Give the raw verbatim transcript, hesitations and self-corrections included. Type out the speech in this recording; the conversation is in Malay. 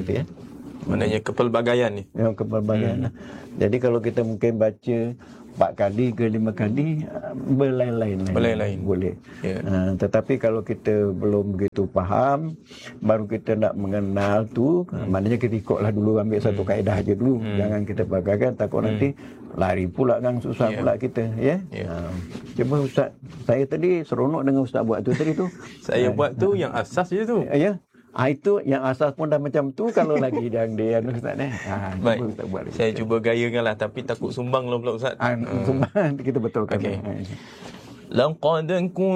gitu ya. Maknanya kepelbagaian ni. Ya, kepelbagaian. Hmm. Jadi kalau kita mungkin baca empat kali ke lima kali, berlain-lain. Berlain-lain. Boleh. Yeah. Uh, tetapi kalau kita belum begitu faham, baru kita nak mengenal tu, hmm. maknanya kita ikutlah dulu, ambil hmm. satu kaedah aja dulu. Hmm. Jangan kita bagaikan, takut hmm. nanti lari pula kan, susah yeah. pula kita. Ya. Yeah? Yeah. Uh, cuba Ustaz, saya tadi seronok dengan Ustaz buat tu tadi tu. Saya uh, buat tu uh, yang asas je tu. Ya. Yeah. Ah, itu yang asas pun dah macam tu, kalau lagi yang dia Ustaz eh. Ha, baik. Ustaz buat saya cuba gayakanlah, tapi takut sumbang lah pula Ustaz. Ah, uh. Sumbang kita betulkan. Okay. Laqad